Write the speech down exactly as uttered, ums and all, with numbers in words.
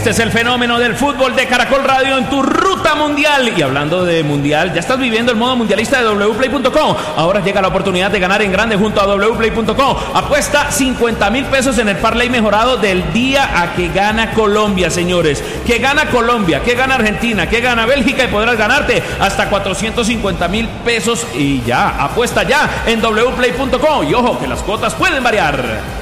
Este es el fenómeno del fútbol de Caracol Radio en tu ruta mundial. Y hablando de mundial, ya estás viviendo el modo mundialista de doble u play punto com. Ahora llega la oportunidad de ganar en grande junto a doble u play punto com. Apuesta cincuenta mil pesos en el parlay mejorado del día a que gana Colombia, señores. Que gana Colombia, que gana Argentina, que gana Bélgica, y podrás ganarte hasta cuatrocientos cincuenta mil pesos. Y ya, apuesta ya en doble u play punto com. Y ojo, que las cuotas pueden variar.